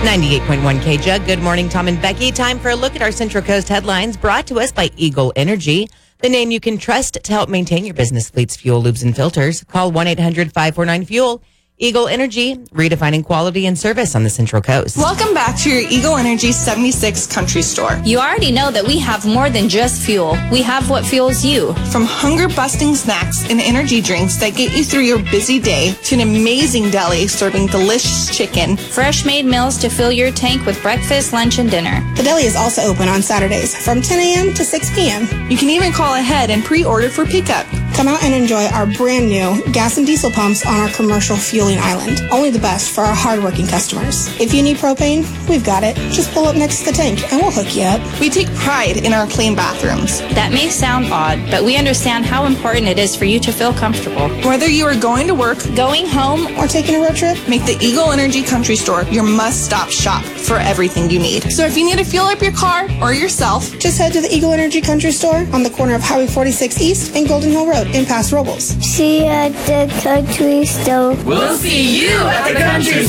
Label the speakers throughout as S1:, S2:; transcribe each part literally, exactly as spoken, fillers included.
S1: ninety-eight point one K J U G. Good morning, Tom and Becky. Time for a look at our Central Coast headlines brought to us by Eagle Energy, the name you can trust to help maintain your business fleet's fuel, lubes, and filters. Call one eight hundred five four nine fuel. Eagle Energy, redefining quality and service on the Central Coast.
S2: Welcome back to your Eagle Energy seventy-six Country Store.
S3: You already know that we have more than just fuel. We have what fuels you.
S2: From hunger-busting snacks and energy drinks that get you through your busy day to an amazing deli serving delicious chicken.
S3: Fresh-made meals to fill your tank with breakfast, lunch, and dinner.
S4: The deli is also open on Saturdays from ten a.m. to six p.m.
S2: You can even call ahead and pre-order for pickup.
S4: Come out and enjoy our brand new gas and diesel pumps on our commercial fueling island. Only the best for our hardworking customers. If you need propane, we've got it. Just pull up next to the tank and we'll hook you up.
S2: We take pride in our clean bathrooms.
S3: That may sound odd, but we understand how important it is for you to feel comfortable.
S2: Whether you are going to work,
S3: going home,
S4: or taking a road trip,
S2: make the Eagle Energy Country Store your must-stop shop for everything you need. So if you need to fuel up your car or yourself,
S4: just head to the Eagle Energy Country Store on the corner of Highway forty-six East and Golden Hill Road in Paso Robles.
S5: See you at the country store.
S6: We'll see you at the country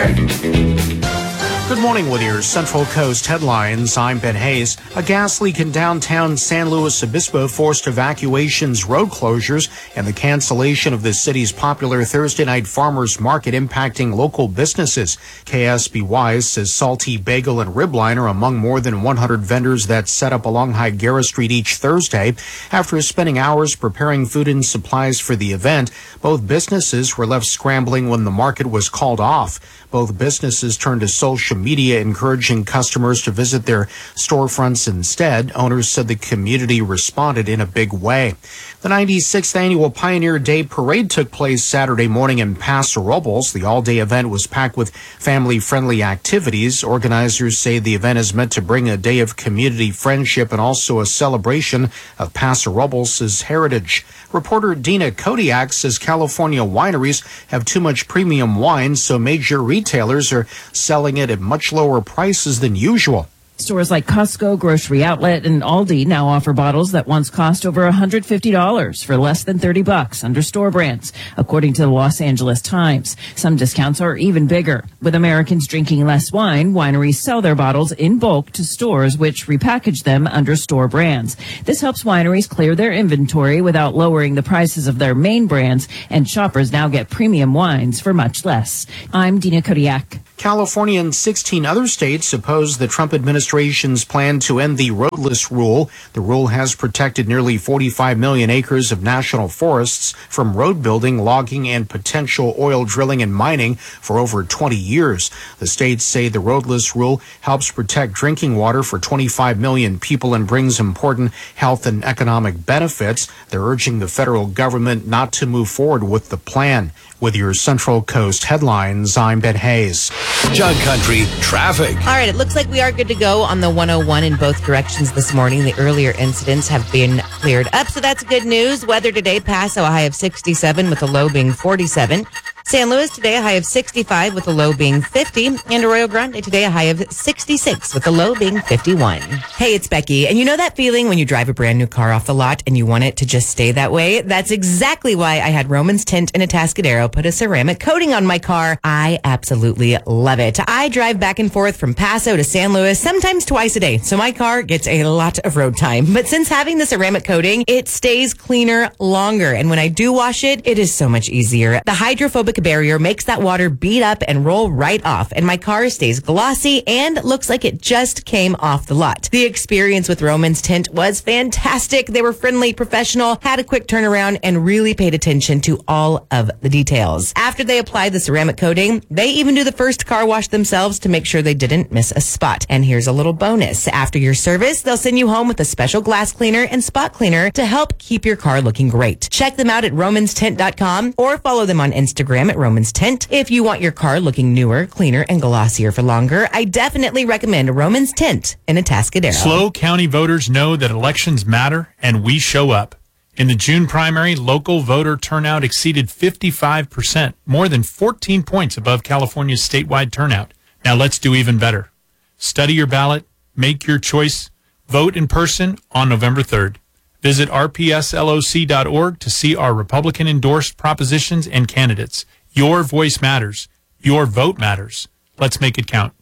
S6: store.
S7: Good morning with your Central Coast headlines. I'm Ben Hayes. A gas leak in downtown San Luis Obispo forced evacuations, road closures, and the cancellation of the city's popular Thursday night farmers market, impacting local businesses. K S B Y says Salty Bagel and Ribline are among more than one hundred vendors that set up along Higuera Street each Thursday. After spending hours preparing food and supplies for the event, both businesses were left scrambling when the market was called off. Both businesses turned to social media, encouraging customers to visit their storefronts instead. Owners said the community responded in a big way. The ninety-sixth Annual Pioneer Day Parade took place Saturday morning in Paso Robles. The all-day event was packed with family-friendly activities. Organizers say the event is meant to bring a day of community friendship and also a celebration of Paso Robles' heritage. Reporter Dina Kodiak says California wineries have too much premium wine, so major retailers are selling it at much lower prices than usual.
S8: Stores like Costco, Grocery Outlet, and Aldi now offer bottles that once cost over one hundred fifty dollars for less than thirty bucks under store brands, according to the Los Angeles Times. Some discounts are even bigger. With Americans drinking less wine, wineries sell their bottles in bulk to stores which repackage them under store brands. This helps wineries clear their inventory without lowering the prices of their main brands, and shoppers now get premium wines for much less. I'm Dina Kodiak.
S7: California and sixteen other states oppose the Trump administration's plan to end the roadless rule. The rule has protected nearly forty-five million acres of national forests from road building, logging, and potential oil drilling and mining for over twenty years. The states say the roadless rule helps protect drinking water for twenty-five million people and brings important health and economic benefits. They're urging the federal government not to move forward with the plan. With your Central Coast headlines, I'm Ben Hayes.
S9: Jug Country traffic.
S1: All right, it looks like we are good to go on the one oh one in both directions this morning. The earlier incidents have been cleared up, so that's good news. Weather today, Paso, a high of sixty-seven with a low being forty-seven. San Luis today, a high of sixty-five with a low being fifty. And Arroyo Grande today, a high of sixty-six with a low being fifty-one. Hey, it's Becky. And you know that feeling when you drive a brand new car off the lot and you want it to just stay that way? That's exactly why I had Romans Tint in Atascadero put a ceramic coating on my car. I absolutely love it. I drive back and forth from Paso to San Luis, sometimes twice a day, so my car gets a lot of road time. But since having the ceramic coating, it stays cleaner longer. And when I do wash it, it is so much easier. The hydrophobic barrier makes that water bead up and roll right off, and my car stays glossy and looks like it just came off the lot. The experience with Romans Tint was fantastic. They were friendly, professional, had a quick turnaround, and really paid attention to all of the details. After they applied the ceramic coating, they even do the first car wash themselves to make sure they didn't miss a spot. And here's a little bonus. After your service, they'll send you home with a special glass cleaner and spot cleaner to help keep your car looking great. Check them out at romans tint dot com or follow them on Instagram at Romans Tint. If you want your car looking newer, cleaner, and glossier for longer, I definitely recommend Romans Tint in Atascadero.
S10: SLO County voters know that elections matter, and we show up. In the June primary, local voter turnout exceeded fifty-five percent, more than fourteen points above California's statewide turnout. Now let's do even better. Study your ballot, make your choice, vote in person on November third. Visit r p s l o c dot org to see our Republican-endorsed propositions and candidates. Your voice matters. Your vote matters. Let's make it count.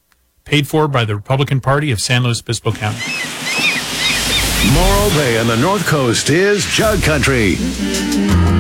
S10: paid for by the Republican Party of San Luis Obispo County.
S9: Morro Bay on the North Coast is Jug Country.